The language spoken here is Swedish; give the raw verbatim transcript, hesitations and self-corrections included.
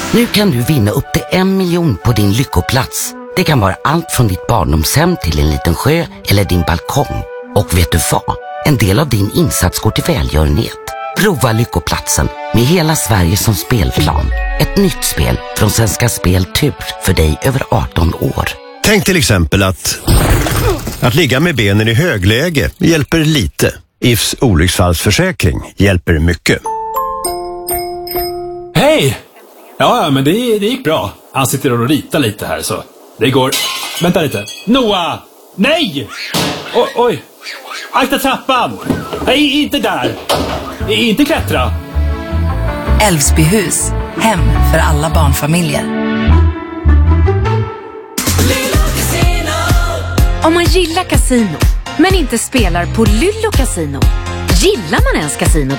Nu kan du vinna upp till en miljon på din lyckoplats. Det kan vara allt från ditt barndomshem till en liten sjö eller din balkong. Och vet du vad? En del av din insats går till välgörenhet. Prova lyckoplatsen med hela Sverige som spelplan. Ett nytt spel från Svenska Spel Tur för dig över arton år. Tänk till exempel att att ligga med benen i högläge hjälper lite. I F S olycksfallsförsäkring hjälper mycket. Hej! Ja, ja, men det, det gick bra. Han sitter och ritar lite här så. Det går... Vänta lite. Noah! Nej! Oj, oj. Akta trappan! Nej, inte där. Inte klättra. Älvsbyhus. Hem för alla barnfamiljer. Om man gillar kasino, men inte spelar på Lyllo Casino, gillar man ens kasino då?